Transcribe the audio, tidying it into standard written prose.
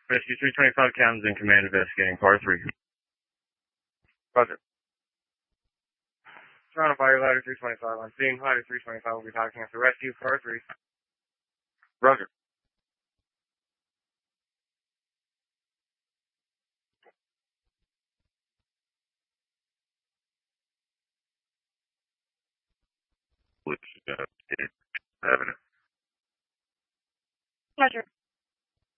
Rescue 325 Cam's in command investigating par 3. Roger. Toronto Fire Ladder 325 on scene. Ladder 325 will be talking after rescue, par 3. Roger. Which, Avenue. Roger.